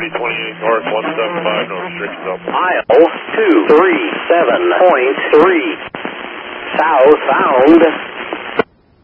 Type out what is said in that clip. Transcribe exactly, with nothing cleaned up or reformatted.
three twenty-eight north, one seven five, no restrictions up. Mile two three seven point three. Southbound.